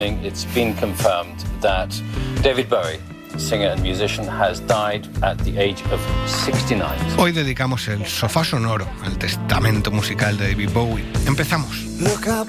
It's been confirmed that David Bowie, singer and musician, has died at the age of 69. Hoy dedicamos el sofá sonoro al testamento musical de David Bowie. Empezamos. Look up